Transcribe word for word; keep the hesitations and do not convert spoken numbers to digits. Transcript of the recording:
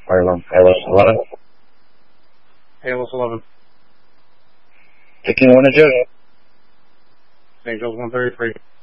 Fire alarm. Atlas eleven. Atlas eleven. Taking one adjust. Angels one thirty-three.